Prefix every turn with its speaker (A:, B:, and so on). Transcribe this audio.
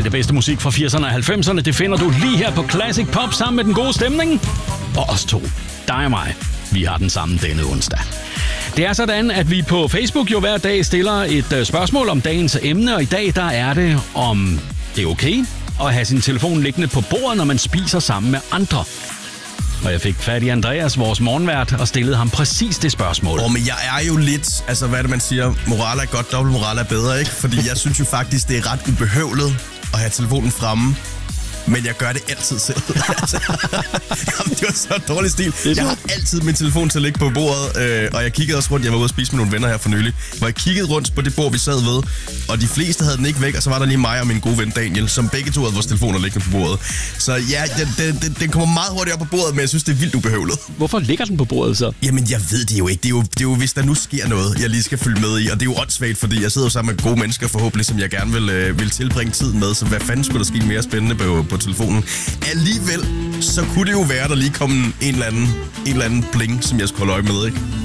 A: det bedste musik fra 80'erne og 90'erne, det finder du lige her på Classic Pop sammen med den gode stemning. Og os to, dig og mig, vi har den samme denne onsdag. Det er sådan, at vi på Facebook jo hver dag stiller et spørgsmål om dagens emne, og i dag der er det om det er okay at have sin telefon liggende på bordet, når man spiser sammen med andre. Og jeg fik fat i Andreas, vores morgenvært, og stillede ham præcis det spørgsmål.
B: Men jeg er jo lidt, altså hvad er det man siger, moral er godt, dobbelt moral er bedre, ikke? Fordi jeg synes jo faktisk, det er ret ubehøvlet at have telefonen fremme. Men jeg gør det altid selv. Jamen, det var så en dårlig stil. Jeg har altid min telefon til at ligge på bordet, og jeg kiggede også rundt. Jeg var ude at spise med nogle venner her for nylig, hvor jeg kiggede rundt på det bord, vi sad ved, og de fleste havde den ikke væk, og så var der lige mig og min gode ven Daniel, som begge to havde vores telefoner liggende på bordet. Så ja, den kommer meget hurtigt op på bordet, men jeg synes, det er vildt ubehøvlet.
A: Hvorfor ligger den på bordet så?
B: Jamen, jeg ved det jo ikke. Det er jo hvis der nu sker noget, jeg lige skal følge med i, og det er jo åndssvagt, fordi jeg sidder jo sammen med gode mennesker forhåbentlig, som jeg gerne vil tilbringe tid med, så hvad fanden skulle der ske mere spændende på telefonen? Alligevel, så kunne det jo være, der lige kom en eller anden bling, som jeg skulle holde øje med, ikke?